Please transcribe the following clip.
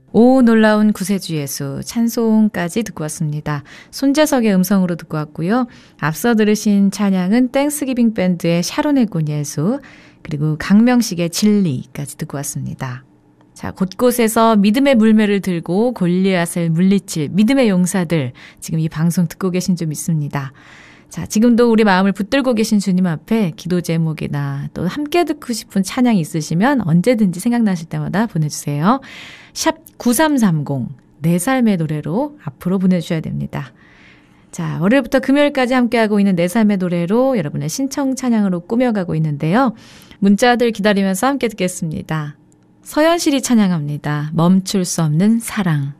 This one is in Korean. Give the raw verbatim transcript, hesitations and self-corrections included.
오 놀라운 구세주 예수 찬송까지 듣고 왔습니다. 손재석의 음성으로 듣고 왔고요. 앞서 들으신 찬양은 땡스기빙 밴드의 샤론의 꾼 예수 그리고 강명식의 진리까지 듣고 왔습니다. 자, 곳곳에서 믿음의 물매를 들고 골리앗을 물리칠 믿음의 용사들 지금 이 방송 듣고 계신 줄 믿습니다. 자, 지금도 우리 마음을 붙들고 계신 주님 앞에 기도 제목이나 또 함께 듣고 싶은 찬양이 있으시면 언제든지 생각나실 때마다 보내주세요. 샵 구삼삼공 내 삶의 노래로 앞으로 보내주셔야 됩니다. 자, 월요일부터 금요일까지 함께하고 있는 내 삶의 노래로 여러분의 신청 찬양으로 꾸며가고 있는데요. 문자들 기다리면서 함께 듣겠습니다. 서현실이 찬양합니다. 멈출 수 없는 사랑.